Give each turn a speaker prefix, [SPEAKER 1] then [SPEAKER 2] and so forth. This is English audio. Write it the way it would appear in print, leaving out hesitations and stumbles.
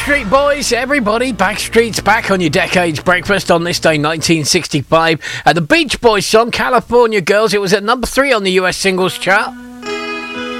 [SPEAKER 1] Backstreet Boys, everybody. Backstreet's back on your Decades Breakfast on this day, 1965. The Beach Boys song, California Girls. It was at number 3 on the US singles chart.